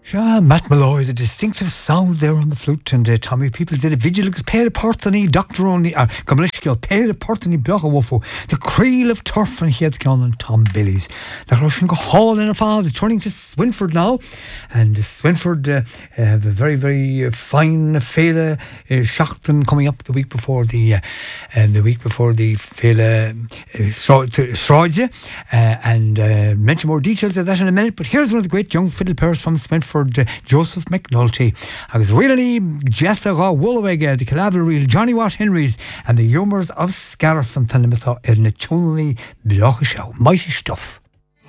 Matt Malloy, the distinctive sound there on the flute, and Tommy People did a vigil agus Péad Portany, Dr. Only, Comlishkill, Péad Portany, Blocha Wofo, the Creel of Turf and Headcon and Tom Billy's. The Russian go Hall in a father, turning to Swinford now, and Swinford have a very, very fine Féile Shachtan coming up the week before the Féile Sráide, and mention more details of that in a minute, but here's one of the great young fiddle players from Swinford, Joseph McNulty, agus really Jessa Ra Woolweg, the Calavery, Johnny Watt Henrys, and the humours of Scariff from Tanimata in the Chunley Bloch Show. Mighty stuff.